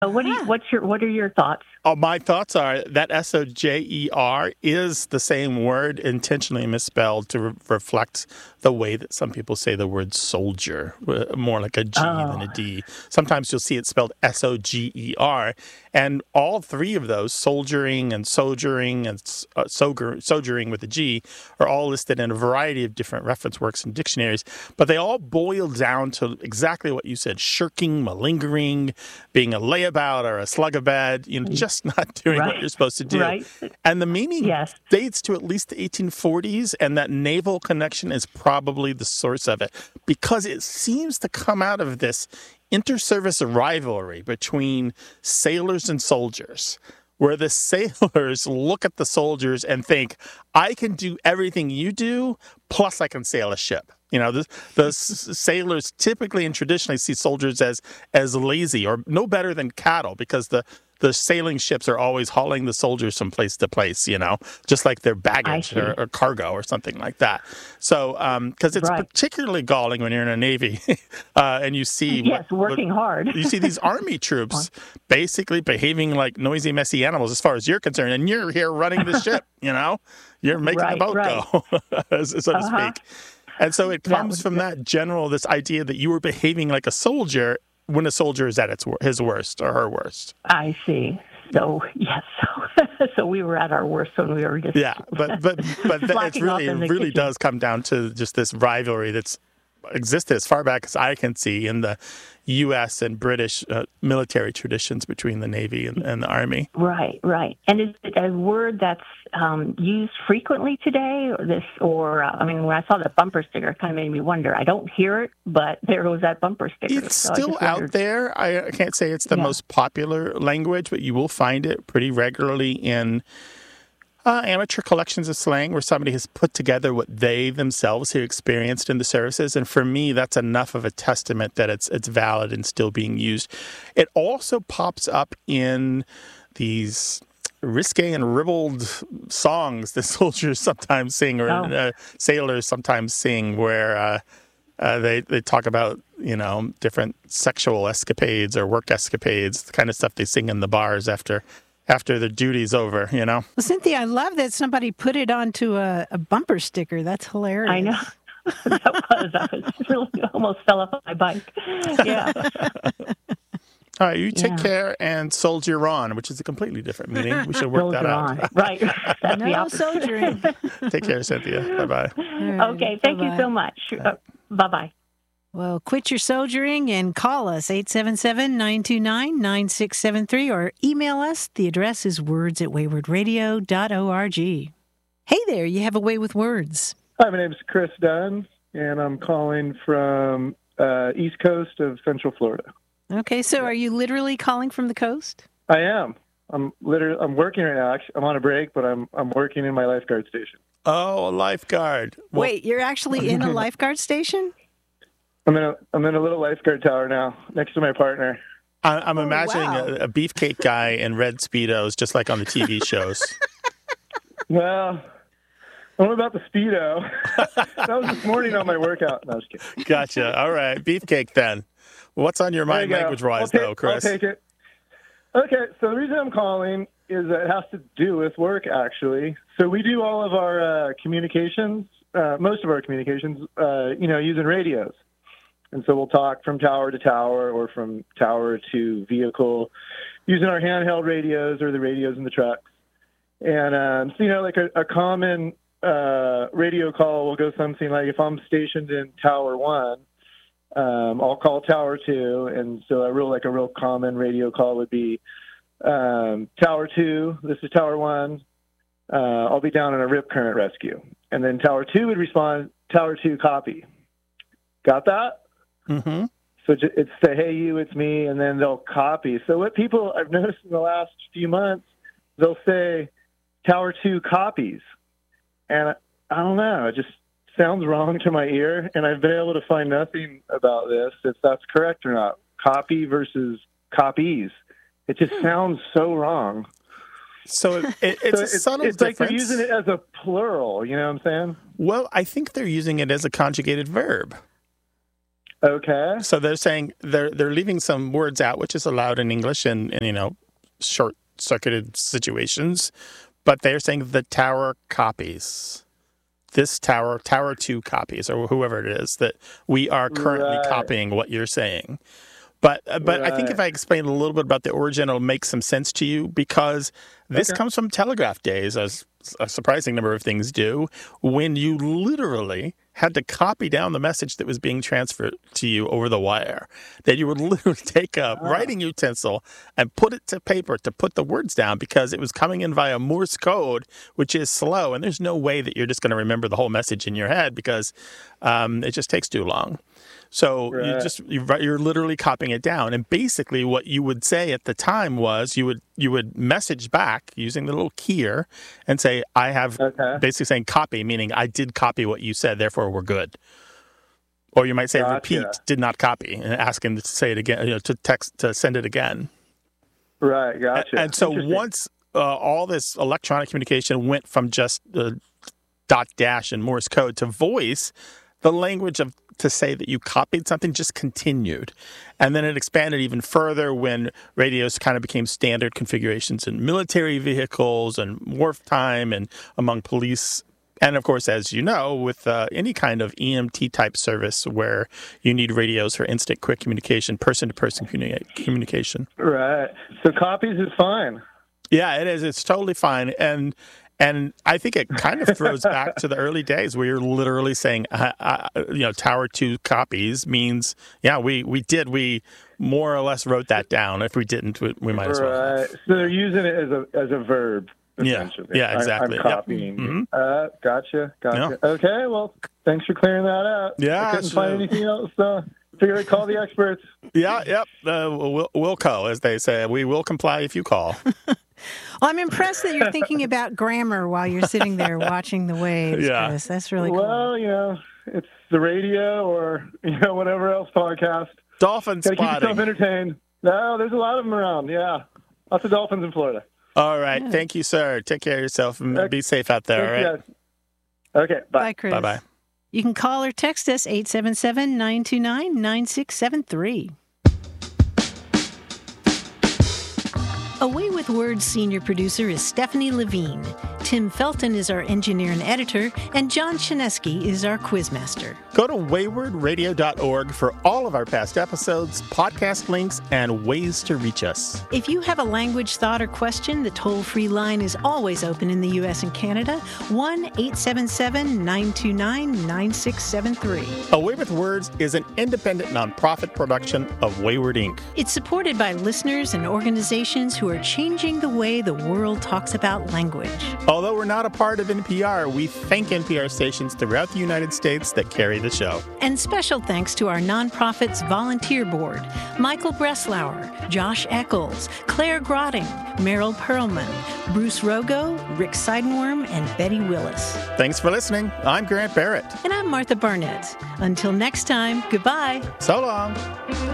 What are your thoughts? Oh, my thoughts are that SOJER is the same word intentionally misspelled to reflect the way that some people say the word soldier, more like a G than a D. Sometimes you'll see it spelled SOGER. And all three of those, soldiering and sojourning and sojourning with a G, are all listed in a variety of different reference works and dictionaries. But they all boil down to exactly what you said: shirking, malingering, being a layabout or a slug-a-bed, just not doing what you're supposed to do. Right. And the meaning dates to at least the 1840s, and that naval connection is probably the source of it, because it seems to come out of this inter-service rivalry between sailors and soldiers, where the sailors look at the soldiers and think, I can do everything you do, plus I can sail a ship. The sailors typically and traditionally see soldiers as lazy or no better than cattle, because the sailing ships are always hauling the soldiers from place to place, just like their baggage or cargo or something like that. So, because it's particularly galling when you're in a Navy and you see... working hard. You see these Army troops basically behaving like noisy, messy animals as far as you're concerned, and you're here running the ship, You're making the boat go, so to speak. And so it comes from this idea that you were behaving like a soldier when a soldier is at his worst or her worst. I see. So, yes. So we were at our worst when we were just... Yeah, but it really does come down to just this rivalry that's existed as far back as I can see in the U.S. and British military traditions between the Navy and the Army. Right. And is it a word that's used frequently today, when I saw the bumper sticker, it kind of made me wonder. I don't hear it, but there was that bumper sticker. It's still out there. I can't say it's the most popular language, but you will find it pretty regularly in amateur collections of slang where somebody has put together what they themselves have experienced in the services. And for me, that's enough of a testament that it's valid and still being used. It also pops up in these risque and ribald songs that soldiers sometimes sing or sailors sometimes sing, where they talk about, different sexual escapades or work escapades, the kind of stuff they sing in the bars after the duty's over, Well, Cynthia, I love that somebody put it onto a bumper sticker. That's hilarious. I know. I was really almost fell off my bike. Yeah. All right, you take care and soldier on, which is a completely different meaning. We should work that out. Right. That's no soldiering. Take care, Cynthia. Bye-bye. Right, okay, thank you so much. Bye-bye. Well, quit your soldiering and call us, 877-929-9673, or email us. The address is words@waywardradio.org. Hey there, you have a way with words. Hi, my name is Chris Dunn, and I'm calling from East Coast of Central Florida. Okay, so are you literally calling from the coast? I am. I'm working right now. Actually, I'm on a break, but I'm working in my lifeguard station. Oh, a lifeguard. Wait, you're actually in a lifeguard station? I'm in a little lifeguard tower now, next to my partner. I'm imagining a beefcake guy in red Speedos, just like on the TV shows. Well, I don't know about the Speedo. That was this morning on my workout. No, I was kidding. Gotcha. All right, beefcake then. What's on your mind language-wise, though, Chris? I'll take it. Okay, so the reason I'm calling is that it has to do with work, actually. So we do all of our communications, most of our communications, using radios. And so we'll talk from tower to tower or from tower to vehicle using our handheld radios or the radios in the trucks. And, like a common radio call will go something like, if I'm stationed in Tower 1, I'll call Tower 2. And so a real common radio call would be, Tower 2, this is Tower 1. I'll be down in a rip current rescue. And then Tower 2 would respond, Tower 2, copy. Got that? Mm-hmm. So it's the, hey, you, it's me, and then they'll copy. So what people I've noticed in the last few months, they'll say Tower 2 copies. And I don't know, it just sounds wrong to my ear, and I've been able to find nothing about this, if that's correct or not. Copy versus copies. It just sounds so wrong. So it's a subtle difference. It's like they're using it as a plural, you know what I'm saying? Well, I think they're using it as a conjugated verb. Okay. So they're saying they're leaving some words out, which is allowed in English in short-circuited situations. But they're saying the tower copies. This tower 2 copies, or whoever it is, that we are currently copying what you're saying. But I think if I explain a little bit about the origin, it'll make some sense to you, because this comes from telegraph days, as a surprising number of things do, when you literally had to copy down the message that was being transferred to you over the wire. That you would literally take a writing utensil and put it to paper to put the words down, because it was coming in via Morse code, which is slow. And there's no way that you're just going to remember the whole message in your head, because it just takes too long. So you're literally copying it down. And basically what you would say at the time was you would message back using the little keyer and say, I have basically saying copy, meaning I did copy what you said, therefore we're good. Or you might say repeat, did not copy, and ask him to say it again, to send it again. Right, gotcha. And so once all this electronic communication went from just dot dash and Morse code to voice, the language to say that you copied something just continued. And then it expanded even further when radios kind of became standard configurations in military vehicles and wartime and among police. And of course, as you know, with any kind of EMT type service where you need radios for instant quick communication, person-to-person communication. Right. So copies is fine. Yeah, it is. It's totally fine. And I think it kind of throws back to the early days where you're literally saying, Tower 2 copies means, we more or less wrote that down. If we didn't, we might as well. Right. So they're using it as a verb, essentially. Yeah, exactly. I'm copying. Yep. Mm-hmm. Gotcha. Yeah. Okay, well, thanks for clearing that out. Yeah. I couldn't find anything else, so figured I'd call the experts. Yeah, yep. We'll call, as they say. We will comply if you call. Well, I'm impressed that you're thinking about grammar while you're sitting there watching the waves, Chris. That's really cool. Well, it's the radio or, whatever else podcast. Dolphin spotting. Gotta keep yourself entertained. No, there's a lot of them around, yeah. Lots of dolphins in Florida. All right. Yeah. Thank you, sir. Take care of yourself and be safe out there, all right? Okay, bye. Bye, Chris. Bye-bye. You can call or text us 877-929-9673. Away with Words senior producer is Stephanie Levine. Tim Felton is our engineer and editor, and John Chinesky is our quizmaster. Go to waywardradio.org for all of our past episodes, podcast links, and ways to reach us. If you have a language, thought, or question, the toll-free line is always open in the U.S. and Canada, 1-877-929-9673. Away with Words is an independent nonprofit production of Wayward Inc. It's supported by listeners and organizations who are changing the way the world talks about language. Although we're not a part of NPR, we thank NPR stations throughout the United States that carry the show. And special thanks to our nonprofit's volunteer board, Michael Breslauer, Josh Eccles, Claire Grotting, Meryl Perlman, Bruce Rogo, Rick Seidenworm, and Betty Willis. Thanks for listening. I'm Grant Barrett. And I'm Martha Barnett. Until next time, goodbye. So long.